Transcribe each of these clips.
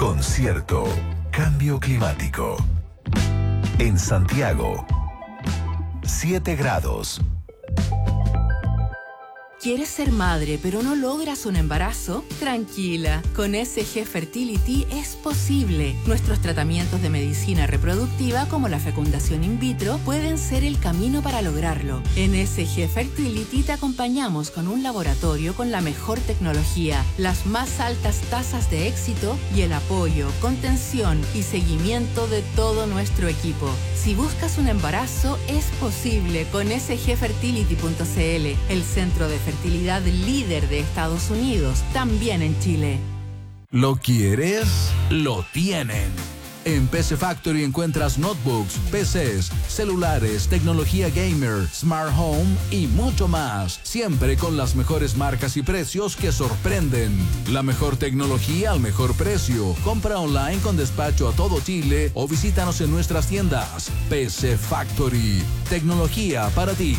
con cierto cambio climático. En Santiago, 7 grados. ¿Quieres ser madre pero no logras un embarazo? Tranquila, con SG Fertility es posible. Nuestros tratamientos de medicina reproductiva como la fecundación in vitro pueden ser el camino para lograrlo. En SG Fertility te acompañamos con un laboratorio con la mejor tecnología, las más altas tasas de éxito y el apoyo, contención y seguimiento de todo nuestro equipo. Si buscas un embarazo, es posible con sgfertility.cl, el centro de fertilidad líder de Estados Unidos, también en Chile. ¿Lo quieres? Lo tienen. En PC Factory encuentras notebooks, PCs, celulares, tecnología gamer, smart home y mucho más. Siempre con las mejores marcas y precios que sorprenden. La mejor tecnología al mejor precio. Compra online con despacho a todo Chile o visítanos en nuestras tiendas. PC Factory. Tecnología para ti.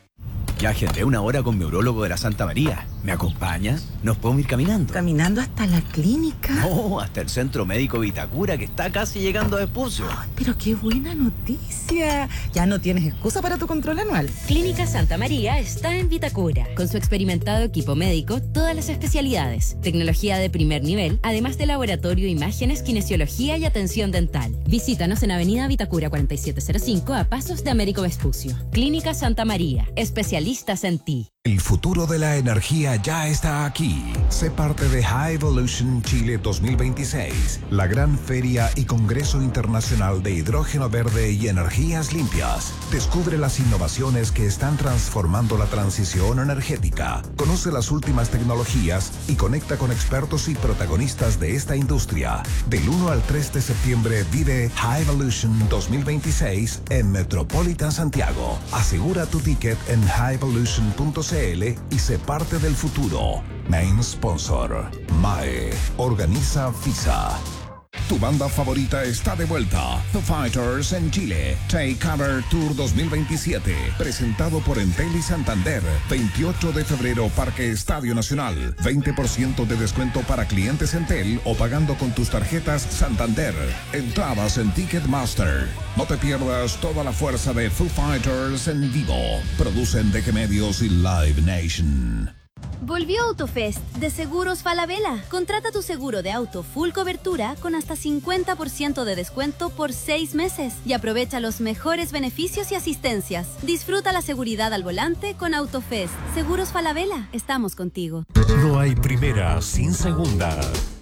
Ya agendé una hora con mi urólogo de la Santa María. ¿Me acompaña? ¿Nos podemos ir caminando? ¿Caminando hasta la clínica? No, hasta el Centro Médico Vitacura, que está casi llegando a Vespucio. Ay, pero qué buena noticia. Ya no tienes excusa para tu control anual. Clínica Santa María está en Vitacura. Con su experimentado equipo médico, todas las especialidades, tecnología de primer nivel, además de laboratorio, imágenes, kinesiología y atención dental. Visítanos en Avenida Vitacura 4705 a pasos de Américo Vespucio. Clínica Santa María, especialistas en ti. El futuro de la energía ya está aquí. Sé parte de High Evolution Chile 2026, la gran feria y congreso internacional de hidrógeno verde y energías limpias. Descubre las innovaciones que están transformando la transición energética. Conoce las últimas tecnologías y conecta con expertos y protagonistas de esta industria. Del 1 al 3 de septiembre vive High Evolution 2026 en Metropolitan Santiago. Asegura tu ticket en highevolution.cl y sé parte del futuro. Main Sponsor MAE. Organiza FISA. Tu banda favorita está de vuelta. The Fighters en Chile. Take Cover Tour 2027. Presentado por Entel y Santander. 28 de febrero, Parque Estadio Nacional. 20% de descuento para clientes Entel o pagando con tus tarjetas Santander. Entradas en Ticketmaster. No te pierdas toda la fuerza de Foo Fighters en vivo. Producen DG Medios y Live Nation. Volvió AutoFest de Seguros Falabella. Contrata tu seguro de auto full cobertura con hasta 50% de descuento por 6 meses y aprovecha los mejores beneficios y asistencias. Disfruta la seguridad al volante con AutoFest. Seguros Falabella, estamos contigo. No hay primera sin segunda.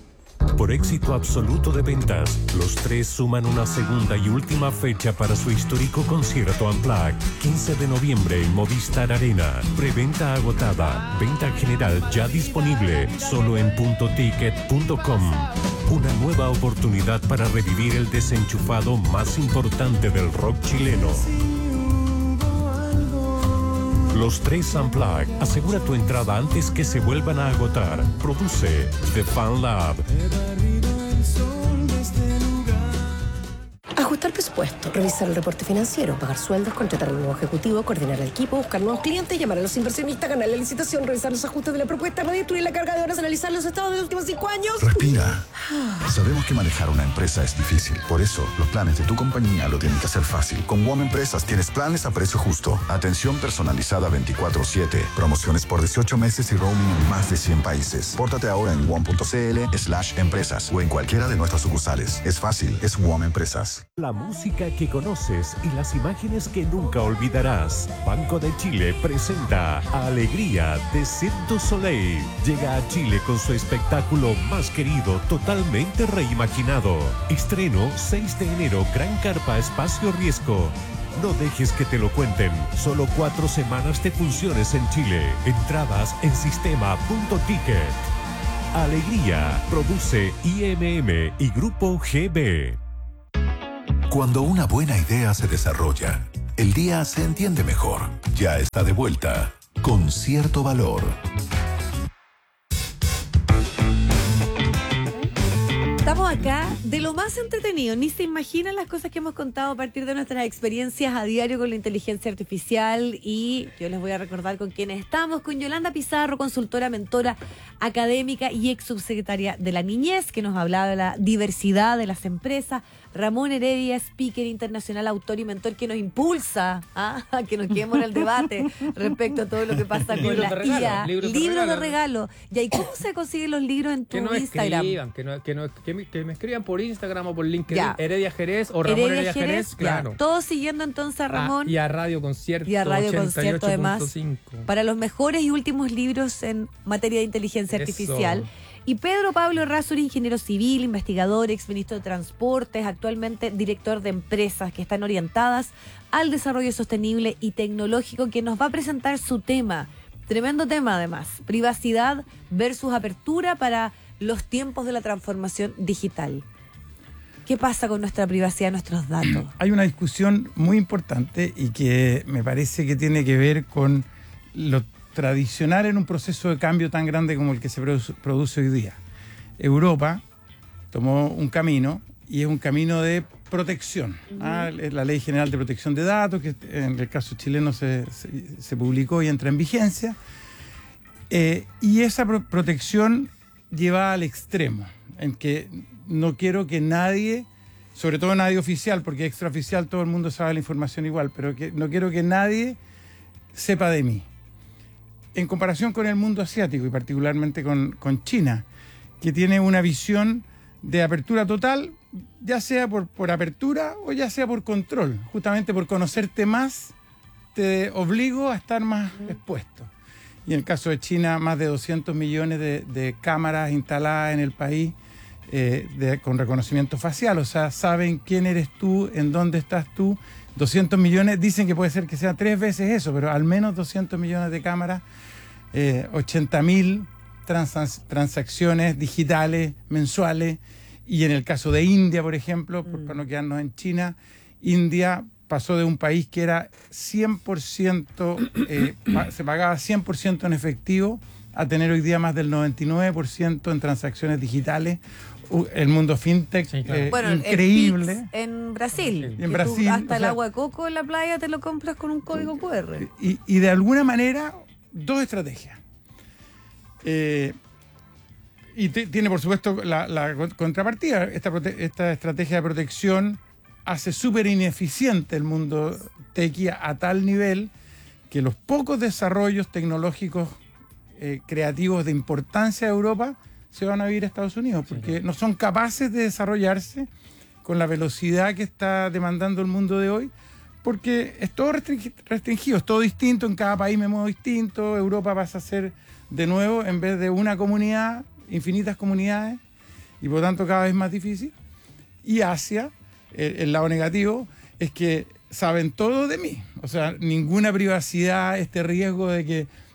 Por éxito absoluto de ventas, los tres suman una segunda y última fecha para su histórico concierto Unplugged. 15 de noviembre en Movistar Arena. Preventa agotada. Venta general ya disponible. Solo en puntoticket.com. Una nueva oportunidad para revivir el desenchufado más importante del rock chileno. Los tres Unplugged. Asegura tu entrada antes que se vuelvan a agotar. Produce The Fan Lab. Ajustar presupuesto, revisar el reporte financiero, pagar sueldos, contratar al nuevo ejecutivo, coordinar al equipo, buscar nuevos clientes, llamar a los inversionistas, ganar la licitación, revisar los ajustes de la propuesta, redistribuir la carga de horas, analizar los estados de los últimos 5 años. Respira. Sabemos que manejar una empresa es difícil. Por eso, los planes de tu compañía lo tienen que hacer fácil. Con WOM Empresas tienes planes a precio justo, atención personalizada 24/7, promociones por 18 meses y roaming en más de 100 países. Pórtate ahora en WOM.cl/empresas o en cualquiera de nuestras sucursales. Es fácil, es WOM Empresas. La música que conoces y las imágenes que nunca olvidarás. Banco de Chile presenta Alegría de Cirque du Soleil. Llega a Chile con su espectáculo más querido, totalmente reimaginado. Estreno 6 de enero, Gran Carpa Espacio Riesgo. No dejes que te lo cuenten. Solo 4 semanas de funciones en Chile. Entradas en sistema.ticket. Alegría. Produce IMM y Grupo GB. Cuando una buena idea se desarrolla, el día se entiende mejor. Ya está de vuelta, con cierto valor. Estamos acá de lo más entretenido. Ni se imaginan las cosas que hemos contado a partir de nuestras experiencias a diario con la inteligencia artificial. Y yo les voy a recordar con quiénes estamos. Con Yolanda Pizarro, consultora, mentora, académica y ex subsecretaria de la Niñez, que nos hablaba de la diversidad de las empresas. Ramón Heredia, speaker internacional, autor y mentor, que nos impulsa a que nos quedemos en el debate respecto a todo lo que pasa con la IA. Libros de regalo. ¿Y cómo se consiguen los libros en tu Instagram? Que me escriban por Instagram o por LinkedIn. Ya. Heredia Jerez o Ramón Heredia Jerez, claro. Todos siguiendo entonces a Ramón. Y a Radio Concierto. Y a Radio Concierto, además. Para los mejores y últimos libros en materia de inteligencia artificial. Y Pedro Pablo Errázuriz, ingeniero civil, investigador, exministro de Transportes, actualmente director de empresas que están orientadas al desarrollo sostenible y tecnológico, que nos va a presentar su tema. Tremendo tema, además. Privacidad versus apertura para los tiempos de la transformación digital. ¿Qué pasa con nuestra privacidad, nuestros datos? Hay una discusión muy importante y que me parece que tiene que ver con lo tradicional en un proceso de cambio tan grande como el que se produce hoy día. Europa tomó un camino y es un camino de protección. La Ley General de Protección de Datos, que en el caso chileno se publicó y entra en vigencia. Y esa protección lleva al extremo, en que no quiero que nadie, sobre todo nadie oficial, porque extraoficial todo el mundo sabe la información igual, pero que no quiero que nadie sepa de mí. En comparación con el mundo asiático y particularmente con China, que tiene una visión de apertura total, ya sea por apertura o ya sea por control. Justamente por conocerte más, te obligo a estar más expuesto. Y en el caso de China, más de 200 millones de cámaras instaladas en el país con reconocimiento facial. O sea, saben quién eres tú, en dónde estás tú. 200 millones, dicen que puede ser que sea 3 veces eso, pero al menos 200 millones de cámaras, 80.000 transacciones digitales mensuales. Y en el caso de India, por ejemplo, para no quedarnos en China, India pasó de un país que era 100%, se pagaba 100% en efectivo, a tener hoy día más del 99% en transacciones digitales. El mundo fintech, sí, claro. Increíble. El Pix en Brasil. En Brasil, hasta el agua de coco en la playa te lo compras con un código QR. Y de alguna manera, dos estrategias. Y tiene, por supuesto, la contrapartida. Esta estrategia de protección hace súper ineficiente el mundo tequi a tal nivel que los pocos desarrollos tecnológicos creativos de importancia de Europa se van a vivir a Estados Unidos, porque no son capaces de desarrollarse con la velocidad que está demandando el mundo de hoy, porque es todo restringido, es todo distinto, en cada país me muevo distinto. Europa pasa a ser, de nuevo, en vez de una comunidad, infinitas comunidades, y por lo tanto cada vez más difícil. Y Asia, el lado negativo, es que saben todo de mí. O sea, ninguna privacidad, este riesgo de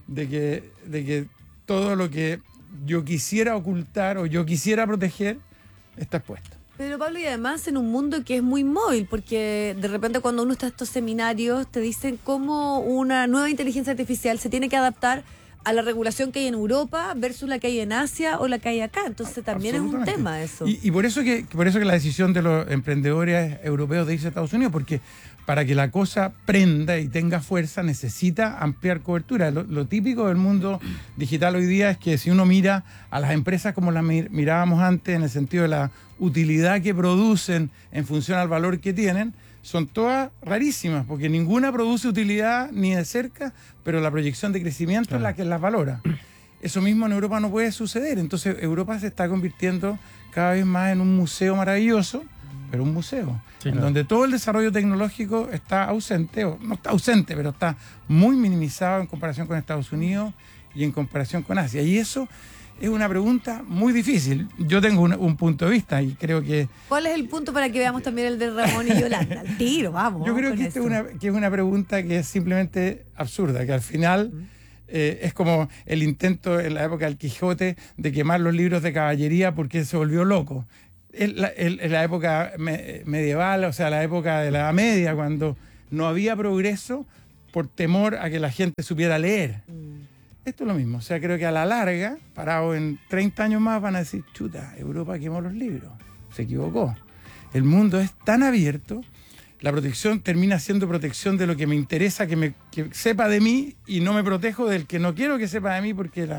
que todo lo que yo quisiera ocultar o yo quisiera proteger está expuesto. Pedro Pablo, y además en un mundo que es muy móvil, porque de repente cuando uno está en estos seminarios te dicen cómo una nueva inteligencia artificial se tiene que adaptar a la regulación que hay en Europa versus la que hay en Asia o la que hay acá. Entonces también es un tema eso. Y por eso que la decisión de los emprendedores europeos de irse a Estados Unidos, porque para que la cosa prenda y tenga fuerza necesita ampliar cobertura. Lo típico del mundo digital hoy día es que si uno mira a las empresas como las mirábamos antes, en el sentido de la utilidad que producen en función al valor que tienen, son todas rarísimas, porque ninguna produce utilidad ni de cerca, pero la proyección de crecimiento es la que las valora. Eso mismo en Europa no puede suceder. Entonces Europa se está convirtiendo cada vez más en un museo maravilloso, pero un museo, donde todo el desarrollo tecnológico está ausente, o no está ausente, pero está muy minimizado en comparación con Estados Unidos y en comparación con Asia. Y eso es una pregunta muy difícil. Yo tengo un punto de vista y creo que... ¿Cuál es el punto para que veamos también el de Ramón y Yolanda? Al tiro, vamos. Yo creo que es una pregunta que es simplemente absurda, que al final es como el intento en la época del Quijote de quemar los libros de caballería porque se volvió loco. En la época medieval, o sea, la época de la Edad Media, cuando no había progreso por temor a que la gente supiera leer. Esto es lo mismo. O sea, creo que a la larga, parado en 30 años más, van a decir, chuta, Europa quemó los libros. Se equivocó. El mundo es tan abierto, la protección termina siendo protección de lo que me interesa que sepa de mí, y no me protejo del que no quiero que sepa de mí, porque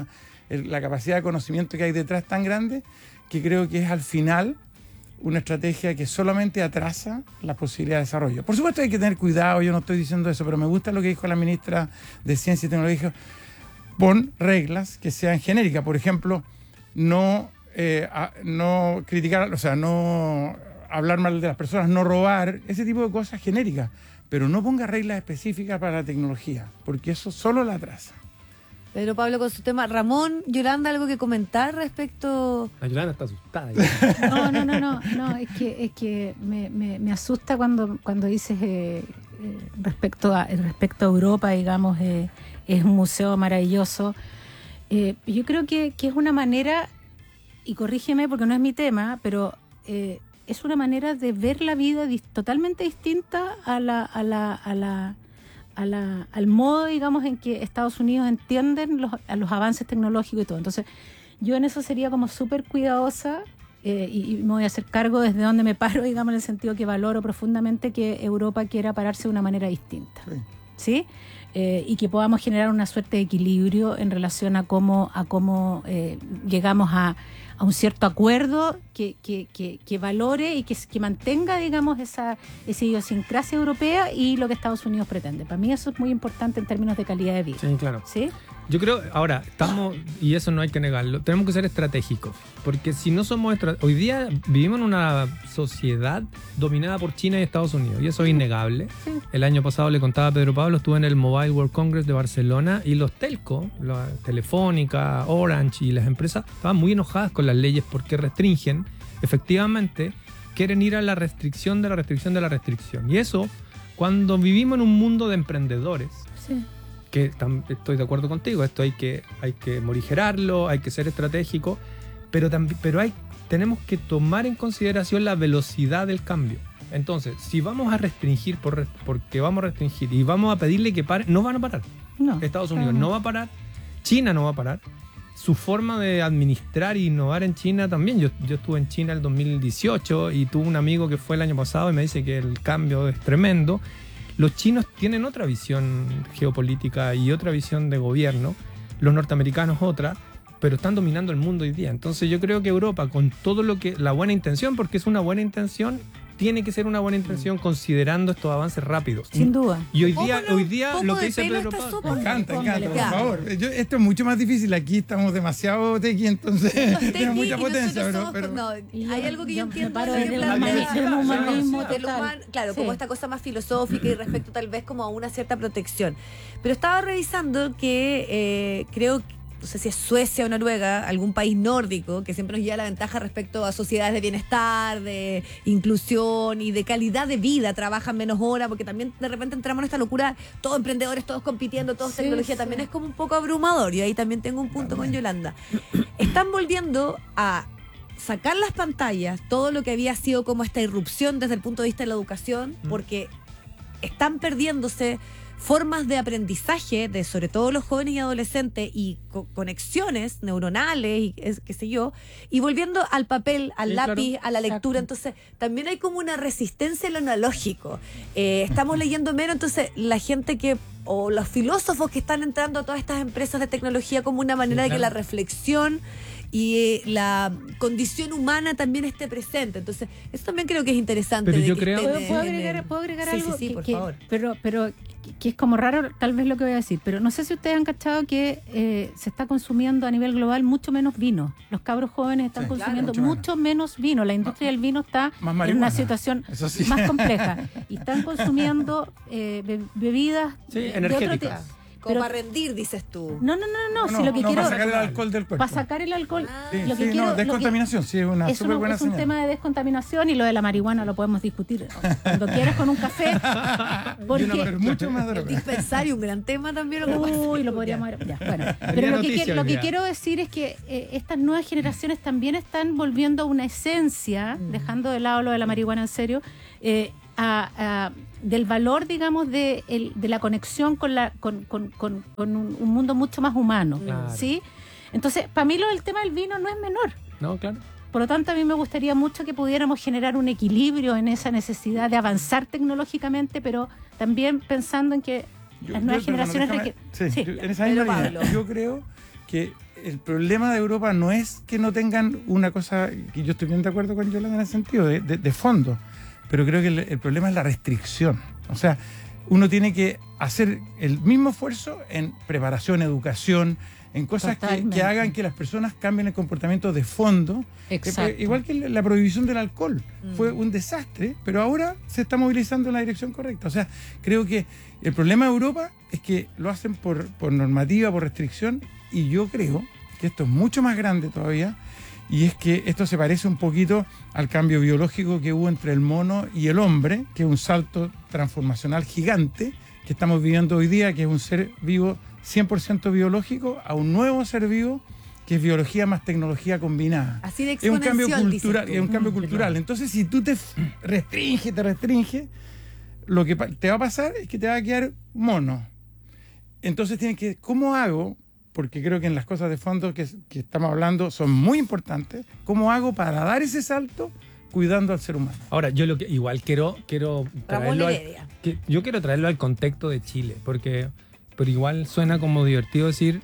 la capacidad de conocimiento que hay detrás es tan grande que creo que es al final una estrategia que solamente atrasa la posibilidad de desarrollo. Por supuesto hay que tener cuidado, yo no estoy diciendo eso, pero me gusta lo que dijo la ministra de Ciencia y Tecnología. Pon reglas que sean genéricas. Por ejemplo, no criticar, o sea, no hablar mal de las personas, no robar, ese tipo de cosas genéricas. Pero no ponga reglas específicas para la tecnología, porque eso solo la atrasa. Pedro Pablo con su tema. Ramón, Yolanda, ¿algo que comentar respecto? La Yolanda está asustada. No, es que me asusta cuando dices respecto a Europa, digamos, es un museo maravilloso. Yo creo que es una manera, y corrígeme porque no es mi tema, pero es una manera de ver la vida totalmente distinta al modo, digamos, en que Estados Unidos entienden los avances tecnológicos y todo. Entonces, yo en eso sería como súper cuidadosa y me voy a hacer cargo desde donde me paro, digamos, en el sentido que valoro profundamente que Europa quiera pararse de una manera distinta. ¿Sí? Y que podamos generar una suerte de equilibrio en relación a cómo llegamos a un cierto acuerdo que valore y que mantenga, digamos, esa idiosincrasia europea y lo que Estados Unidos pretende. Para mí eso es muy importante en términos de calidad de vida. Sí, claro. ¿Sí? Yo creo, ahora, y eso no hay que negarlo, tenemos que ser estratégicos, porque si no somos hoy día vivimos en una sociedad dominada por China y Estados Unidos, y eso es innegable. Sí. El año pasado le contaba a Pedro Pablo, estuve en el Mobile World Congress de Barcelona, y los telcos, la Telefónica, Orange y las empresas, estaban muy enojadas con las leyes porque restringen, efectivamente, quieren ir a la restricción de la restricción de la restricción. Y eso, cuando vivimos en un mundo de emprendedores, sí, que estoy de acuerdo contigo, esto hay que morigerarlo, hay que ser estratégico, pero tenemos que tomar en consideración la velocidad del cambio. Entonces, si vamos a restringir porque vamos a restringir y vamos a pedirle que pare, no van a parar. No, Estados Unidos no va a parar, China no va a parar, su forma de administrar e innovar en China también. Yo estuve en China el 2018 y tuve un amigo que fue el año pasado y me dice que el cambio es tremendo. Los chinos tienen otra visión geopolítica y otra visión de gobierno, los norteamericanos otra, pero están dominando el mundo hoy día. Entonces yo creo que Europa, con todo la buena intención, porque es una buena intención, tiene que ser una buena intención considerando estos avances rápidos. Sin duda. Y hoy día lo que dice Pedro Pablo... Me encanta, por favor. Esto es mucho más difícil. Aquí estamos demasiado tequi, entonces tenemos mucha potencia. Hay algo que yo entiendo del humanismo. Claro, como esta cosa más filosófica y respecto tal vez como a una cierta protección. Pero estaba revisando que creo que no sé si es Suecia o Noruega, algún país nórdico que siempre nos lleva la ventaja respecto a sociedades de bienestar, de inclusión y de calidad de vida, trabajan menos horas, porque también de repente entramos en esta locura, todos emprendedores, todos compitiendo, todos tecnología, también es como un poco abrumador, y ahí también tengo un punto con Yolanda. Están volviendo a sacar las pantallas, todo lo que había sido como esta irrupción desde el punto de vista de la educación, porque están perdiéndose formas de aprendizaje de sobre todo los jóvenes y adolescentes y conexiones neuronales y qué sé yo, y volviendo al papel, al lápiz, a la lectura. Entonces también hay como una resistencia a lo analógico. Estamos leyendo menos, entonces la gente o los filósofos que están entrando a todas estas empresas de tecnología como una manera de que la reflexión y la condición humana también esté presente. Entonces, eso también creo que es interesante. Pero yo creo... ¿Puedo agregar algo? Sí, por favor. Pero que es como raro tal vez lo que voy a decir, pero no sé si ustedes han cachado que se está consumiendo a nivel global mucho menos vino. Los cabros jóvenes están consumiendo mucho menos vino. La industria del vino está en una situación más compleja. Y están consumiendo bebidas energéticas. Como para rendir, dices tú. No, si lo que quiero... Para sacar el alcohol del cuerpo. Para sacar el alcohol. Descontaminación, sí, es una súper buena señal. Es un tema de descontaminación, y lo de la marihuana lo podemos discutir cuando quieras con un café. Porque mucho más droga. El dispensario, un gran tema también. Lo podríamos... Pero lo que quiero decir es que estas nuevas generaciones también están volviendo a una esencia, dejando de lado lo de la marihuana en serio, del valor, digamos, de la conexión con un mundo mucho más humano. Claro. ¿Sí? Entonces, para mí el tema del vino no es menor. No, claro. Por lo tanto, a mí me gustaría mucho que pudiéramos generar un equilibrio en esa necesidad de avanzar tecnológicamente, pero también pensando en que las nuevas generaciones... En esa misma línea, yo creo que el problema de Europa no es que no tengan una cosa, que yo estoy bien de acuerdo con Yolanda en ese sentido, de fondo, pero creo que el problema es la restricción. O sea, uno tiene que hacer el mismo esfuerzo en preparación, educación, en cosas que hagan que las personas cambien el comportamiento de fondo. Igual que la prohibición del alcohol. Fue un desastre, pero ahora se está movilizando en la dirección correcta. O sea, creo que el problema de Europa es que lo hacen por normativa, por restricción, y yo creo que esto es mucho más grande todavía, y es que esto se parece un poquito al cambio biológico que hubo entre el mono y el hombre, que es un salto transformacional gigante que estamos viviendo hoy día, que es un ser vivo 100% biológico a un nuevo ser vivo que es biología más tecnología combinada. Así de es un cambio cultural, es un cambio cultural. Entonces, si tú te restringes, lo que te va a pasar es que te va a quedar mono. Entonces tienes que, ¿cómo hago? Porque creo que en las cosas de fondo que estamos hablando son muy importantes. ¿Cómo hago para dar ese salto cuidando al ser humano? Ahora, yo igual quiero traerlo yo quiero traerlo al contexto de Chile, pero igual suena como divertido decir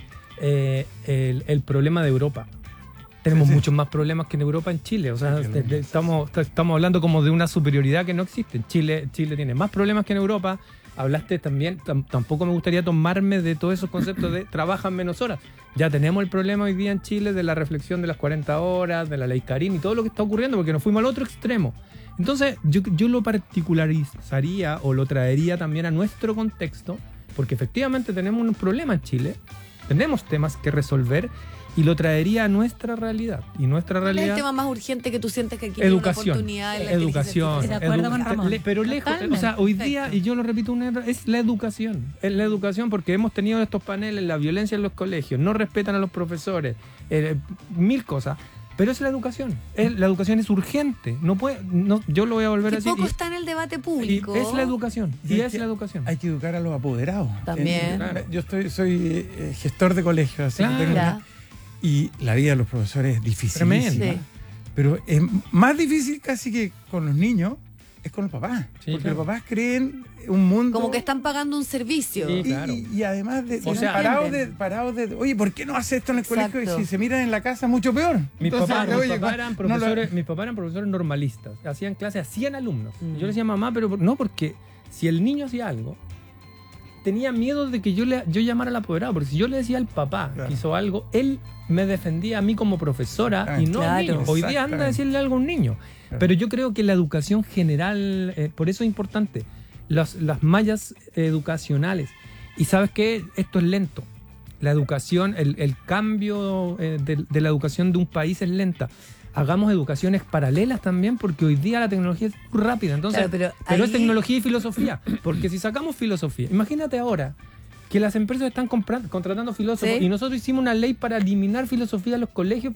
el problema de Europa. Tenemos muchos más problemas que en Europa en Chile. O sea, estamos hablando como de una superioridad que no existe. Chile tiene más problemas que en Europa. Hablaste también, tampoco me gustaría tomarme de todos esos conceptos de trabajan menos horas. Ya tenemos el problema hoy día en Chile de la reflexión de las 40 horas, de la ley Carín y todo lo que está ocurriendo, porque nos fuimos al otro extremo. Entonces, yo lo particularizaría o lo traería también a nuestro contexto, porque efectivamente tenemos un problema en Chile, tenemos temas que resolver y lo traería a nuestra realidad. Y nuestra realidad... ¿Cuál es el tema más urgente que tú sientes que aquí hay una oportunidad en la educación. De acuerdo con Ramón. Pero lejos, o sea, hoy día, y yo lo repito, es la educación. Es la educación porque hemos tenido estos paneles, la violencia en los colegios, no respetan a los profesores, mil cosas. Pero es la educación. La educación es urgente. Yo lo voy a volver a decir. Poco está en el debate público. Es la educación. La educación. Hay que educar a los apoderados. También. Yo soy gestor de colegios, así que tengo y la vida de los profesores es dificilísima. Sí. Pero es más difícil casi que con los niños, es con los papás. Sí, porque los papás creen un mundo... Como que están pagando un servicio. Sí, claro. Y además parados de... Oye, ¿por qué no hace esto en el colegio? Y si se miran en la casa, mucho peor. Mis papás eran profesores normalistas. Hacían clases a 100 alumnos. Yo les decía, mamá, pero no, porque si el niño hacía algo, tenía miedo de que yo llamara al apoderado, porque si yo le decía al papá que hizo algo, él me defendía a mí como profesora y no al niño. Hoy día anda a decirle algo a un niño. Pero yo creo que la educación general, por eso es importante, las mallas educacionales. Y ¿sabes qué? Esto es lento. La educación, el cambio de la educación de un país es lenta. Hagamos educaciones paralelas también, porque hoy día la tecnología es muy rápida. Entonces, pero es tecnología y filosofía. Porque si sacamos filosofía, imagínate ahora que las empresas están contratando filósofos y nosotros hicimos una ley para eliminar filosofía de los colegios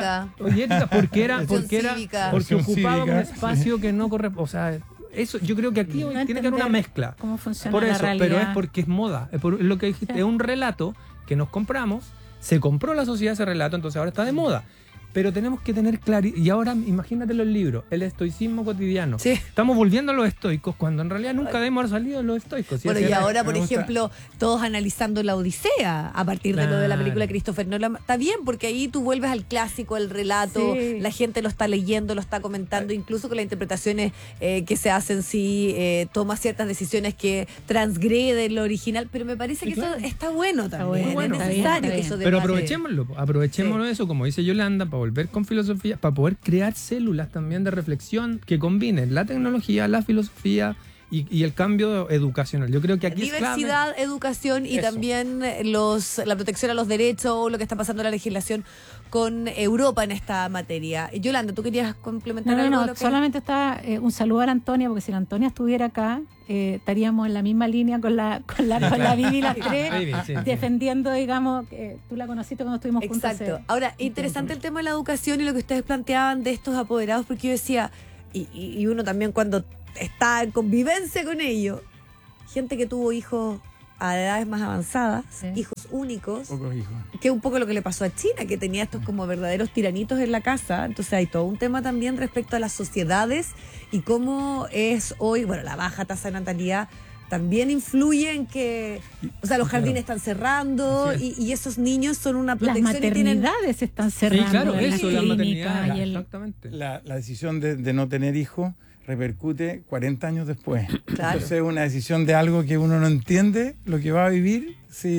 porque ocupaba un espacio que no corresponde. O sea, eso, yo creo que aquí tiene que haber una mezcla. ¿Cómo funciona por eso, la realidad? pero es porque es moda. Es lo que dijiste, es un relato que nos compramos, se compró la sociedad ese relato, entonces ahora está de moda. Pero tenemos que tener claridad. Y ahora imagínate los libros, el estoicismo cotidiano. Sí. Estamos volviendo a los estoicos cuando en realidad nunca debemos haber salido de los estoicos. Bueno, y ahora, por ejemplo, todos analizando la Odisea a partir de lo de la película de Christopher Nolan. Está bien, porque ahí tú vuelves al clásico, el relato, la gente lo está leyendo, lo está comentando, incluso con las interpretaciones que se hacen si toma ciertas decisiones que transgreden lo original. Pero me parece que eso está bueno también. Es necesario que eso debate. Pero aprovechémoslo de eso, como dice Yolanda, para volver con filosofía, para poder crear células también de reflexión que combinen la tecnología, la filosofía y el cambio educacional. Yo creo que aquí diversidad, educación y también la protección a los derechos, lo que está pasando en la legislación con Europa en esta materia. Yolanda, ¿tú querías complementar algo? No, solamente está un saludo a la Antonia, porque si la Antonia estuviera acá, estaríamos en la misma línea con la Vivi las tres, defendiendo, digamos, tú la conociste cuando estuvimos juntos. Exacto. Ahora, interesante el tema de la educación y lo que ustedes planteaban de estos apoderados, porque yo decía, y uno también cuando está en convivencia con ellos, gente que tuvo hijos a edades más avanzadas, hijos únicos, pocos hijos, que es un poco lo que le pasó a China, que tenía estos como verdaderos tiranitos en la casa. Entonces hay todo un tema también respecto a las sociedades y cómo es hoy, bueno, la baja tasa de natalidad también influye en que, o sea, los jardines están cerrando y esos niños son una protección. Las maternidades están cerrando. Sí, claro, eso, la clínica maternidad. y Exactamente. La decisión de no tener hijos repercute 40 años después. Claro. Entonces es una decisión de algo que uno no entiende lo que va a vivir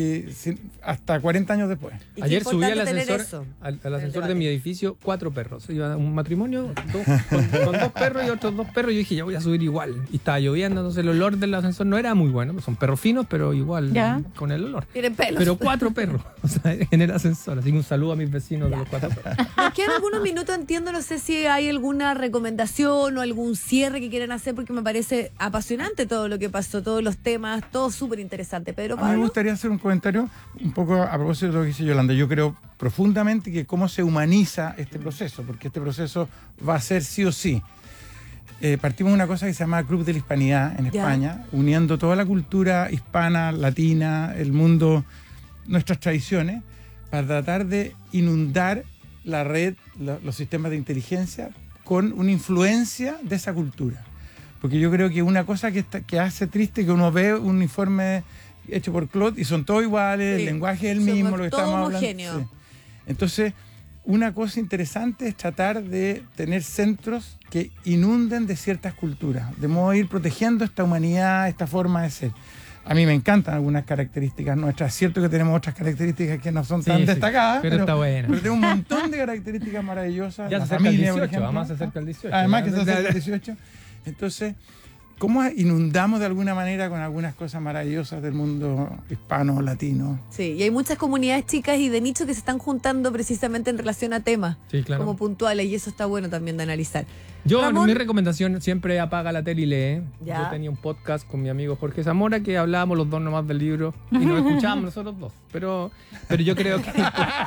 hasta 40 años después. Ayer subí al ascensor de mi edificio 4 perros. Iba un matrimonio con 2 perros y otros 2 perros. Y yo dije, ya voy a subir igual. Y estaba lloviendo, entonces el olor del ascensor no era muy bueno. Son perros finos, pero igual con el olor. Tienen pelos. Pero 4 perros, o sea, en el ascensor. Así que un saludo a mis vecinos de los 4 perros. Nos quedan algunos minutos, entiendo, no sé si hay alguna recomendación o algún cierre que quieran hacer, porque me parece apasionante todo lo que pasó, todos los temas, todo súper interesante. Pedro, A mí me gustaría hacer un comentario un poco a propósito de lo que dice Yolanda. Yo creo profundamente que cómo se humaniza este proceso, porque este proceso va a ser sí o sí. Partimos de una cosa que se llama Club de la Hispanidad en España, uniendo toda la cultura hispana, latina, el mundo, nuestras tradiciones, para tratar de inundar la red, los sistemas de inteligencia con una influencia de esa cultura. Porque yo creo que una cosa que hace triste que uno ve un informe hecho por Claude y son todos iguales, el lenguaje es el mismo, lo que estamos hablando. Sí. Entonces, una cosa interesante es tratar de tener centros que inunden de ciertas culturas, de modo de ir protegiendo esta humanidad, esta forma de ser. A mí me encantan algunas características nuestras. Es cierto que tenemos otras características que no son tan destacadas, pero está bueno. Pero tenemos un montón de características maravillosas. Ya la se acerca familia, el 18, por ejemplo. además se acerca el 18. Además que se acerca el 18. Entonces, ¿cómo inundamos de alguna manera con algunas cosas maravillosas del mundo hispano, latino? Sí, y hay muchas comunidades chicas y de nicho que se están juntando precisamente en relación a temas como puntuales, y eso está bueno también de analizar. Yo, Ramón, mi recomendación siempre apaga la tele y lee. Ya. Yo tenía un podcast con mi amigo Jorge Zamora que hablábamos los dos nomás del libro y nos escuchábamos nosotros dos. Pero yo creo que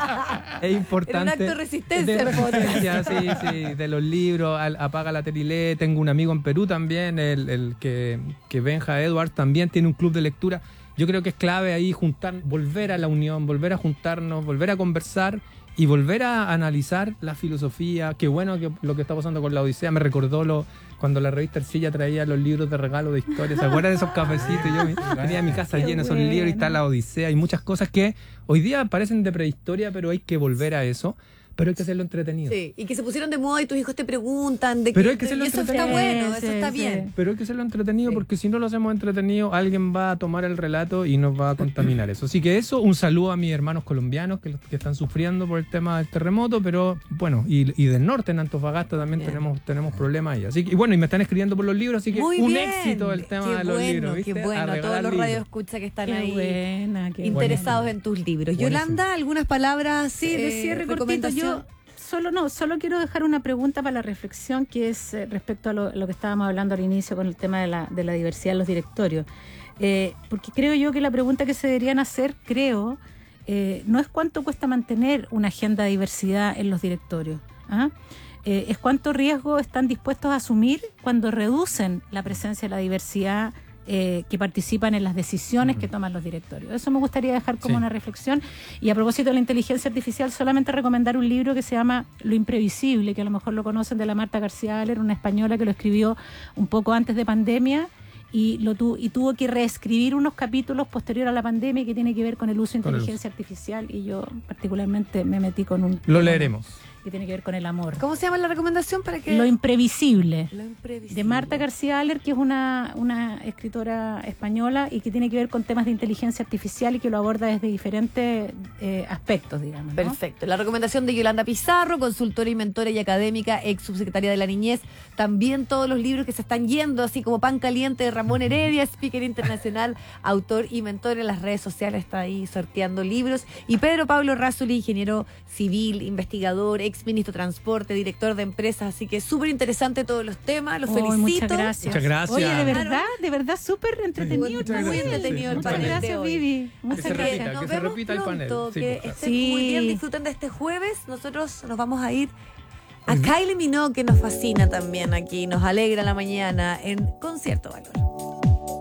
es importante. Era un acto de resistencia. Sí, de los libros, apaga la tele y lee. Tengo un amigo en Perú también, el que Benja Edwards también tiene un club de lectura. Yo creo que es clave ahí volver a la unión, volver a juntarnos, volver a conversar y volver a analizar la filosofía. Qué bueno que lo que está pasando con la Odisea. Me recordó cuando la revista Ercilla traía los libros de regalo de historia. ¿Se acuerdan de esos cafecitos? Yo tenía mi casa llena de esos libros y está la Odisea. Hay muchas cosas que hoy día parecen de prehistoria, pero hay que volver a eso. Pero hay que hacerlo entretenido. Sí, y que se pusieron de moda y tus hijos te preguntan pero hay que hacerlo eso entretenido. está bueno, eso está bien. Pero hay que hacerlo entretenido porque si no lo hacemos entretenido, alguien va a tomar el relato y nos va a contaminar eso. Así que un saludo a mis hermanos colombianos que están sufriendo por el tema del terremoto, pero bueno, y del norte en Antofagasta también tenemos problemas ahí. Así que, y me están escribiendo por los libros, así que un éxito el tema de los libros. ¿Viste? Qué bueno, todos los radioescuchas que están ahí interesados en tus libros. Buenísimo. Yolanda, algunas palabras de cierre cortito. Yo solo quiero dejar una pregunta para la reflexión, que es respecto a lo que estábamos hablando al inicio con el tema de la diversidad en los directorios. Porque creo yo que la pregunta que se deberían hacer, no es cuánto cuesta mantener una agenda de diversidad en los directorios. Es cuánto riesgo están dispuestos a asumir cuando reducen la presencia de la diversidad que participan en las decisiones que toman los directorios. Eso me gustaría dejar como una reflexión. Y a propósito de la inteligencia artificial, solamente recomendar un libro que se llama Lo Imprevisible, que a lo mejor lo conocen, de la Marta García Aller, una española que lo escribió un poco antes de pandemia y tuvo que reescribir unos capítulos posterior a la pandemia que tiene que ver con el uso de inteligencia artificial, y yo particularmente me metí con un... Lo leeremos. Que tiene que ver con el amor. ¿Cómo se llama la recomendación para que...? Lo Imprevisible. De Marta García Aller, que es una escritora española y que tiene que ver con temas de inteligencia artificial y que lo aborda desde diferentes aspectos, digamos, ¿no? Perfecto. La recomendación de Yolanda Pizarro, consultora y mentora y académica, ex subsecretaria de la Niñez. También todos los libros que se están yendo, así como Pan Caliente de Ramón Heredia, speaker internacional, autor y mentor. En las redes sociales está ahí sorteando libros. Y Pedro Pablo Errázuriz, ingeniero civil, investigador, ex ministro de Transporte, director de empresas, así que súper interesante todos los temas, los felicito. Muchas gracias. Oye, de verdad, súper entretenido. Muy entretenido el panel. Muchas gracias, Vivi. Muchas gracias. Nos vemos pronto, que estén muy bien, disfruten de este jueves. Nosotros nos vamos a ir a Kylie Minogue, que nos fascina también aquí, nos alegra la mañana en Concierto Valor.